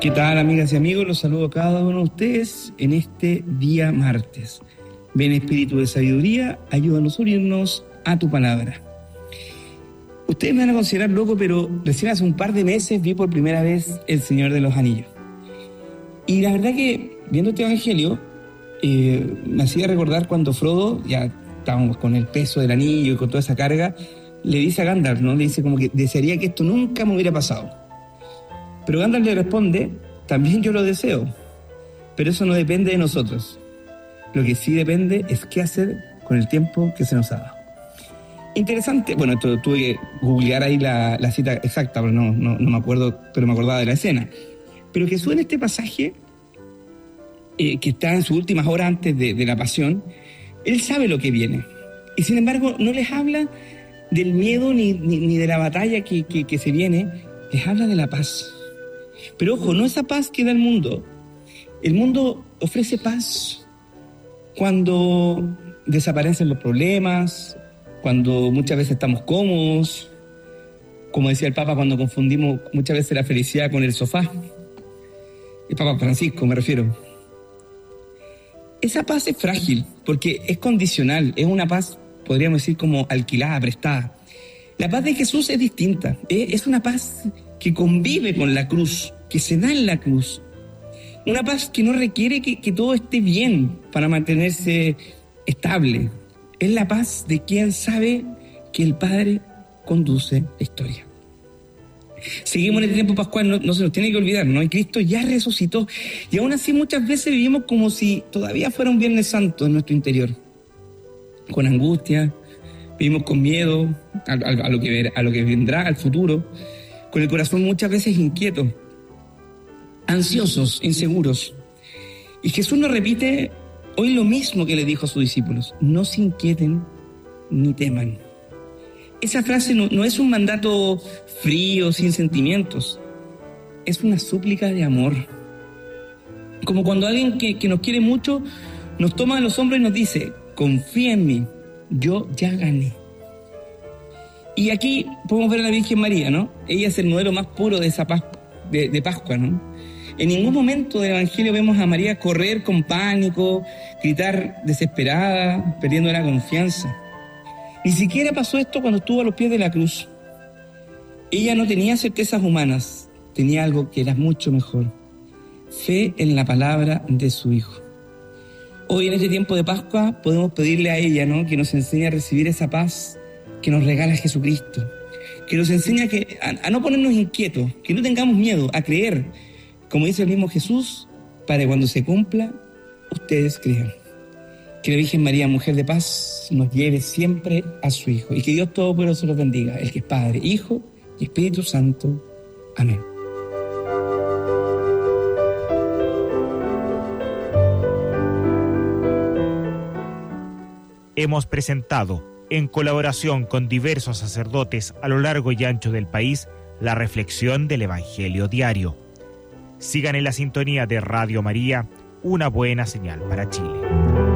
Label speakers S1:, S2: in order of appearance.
S1: ¿Qué tal, amigas y amigos? Los saludo a cada uno de ustedes en este día martes. Ven, Espíritu de Sabiduría, ayúdanos a unirnos a tu palabra. Ustedes me van a considerar loco, pero recién hace un par de meses vi por primera vez El Señor de los Anillos. Y la verdad que, viendo este evangelio, me hacía recordar cuando Frodo, ya estábamos con el peso del anillo y con toda esa carga, le dice a Gandalf, ¿no? Le dice como que desearía que esto nunca me hubiera pasado. Pero Gandalf le responde, también yo lo deseo, pero eso no depende de nosotros. Lo que sí depende es qué hacer con el tiempo que se nos ha dado. Interesante, bueno, esto tuve que googlear ahí la cita exacta, pero no me acuerdo, pero me acordaba de la escena. Pero Jesús en este pasaje, que está en sus últimas horas antes de la pasión, él sabe lo que viene. Y sin embargo, no les habla del miedo ni de la batalla que se viene, les habla de la paz. Pero ojo, no esa paz que da el mundo. El mundo ofrece paz cuando desaparecen los problemas, cuando muchas veces estamos cómodos, como decía el Papa, cuando confundimos muchas veces la felicidad con el sofá. El Papa Francisco, me refiero. Esa paz es frágil porque es condicional, es una paz, podríamos decir, como alquilada, prestada. La paz de Jesús es distinta, es una paz que convive con la cruz, que se da en la cruz. Una paz que no requiere que todo esté bien para mantenerse estable. Es la paz de quien sabe que el Padre conduce la historia. Seguimos en el tiempo pascual, no se nos tiene que olvidar, ¿no? Y Cristo ya resucitó. Y aún así muchas veces vivimos como si todavía fuera un Viernes Santo en nuestro interior. Con angustia, vivimos con miedo a lo que vendrá, al futuro. Con el corazón muchas veces inquieto, ansiosos, inseguros. Y Jesús nos repite hoy lo mismo que le dijo a sus discípulos: no se inquieten ni teman. Esa frase no es un mandato frío, sin sentimientos. Es una súplica de amor. Como cuando alguien que nos quiere mucho nos toma de los hombros y nos dice: confía en mí, yo ya gané. Y aquí podemos ver a la Virgen María, ¿no? Ella es el modelo más puro de esa paz de Pascua, ¿no? En ningún momento del Evangelio vemos a María correr con pánico, gritar desesperada, perdiendo la confianza. Ni siquiera pasó esto cuando estuvo a los pies de la cruz. Ella no tenía certezas humanas, tenía algo que era mucho mejor: fe en la palabra de su Hijo. Hoy en este tiempo de Pascua podemos pedirle a ella, ¿no?, que nos enseñe a recibir esa paz que nos regala Jesucristo, que nos enseña a no ponernos inquietos, que no tengamos miedo, a creer, como dice el mismo Jesús, para que cuando se cumpla, ustedes crean. Que la Virgen María, mujer de paz, nos lleve siempre a su Hijo, y que Dios Todopoderoso los bendiga, el que es Padre, Hijo y Espíritu Santo. Amén.
S2: Hemos presentado, en colaboración con diversos sacerdotes a lo largo y ancho del país, la reflexión del Evangelio diario. Sigan en la sintonía de Radio María, una buena señal para Chile.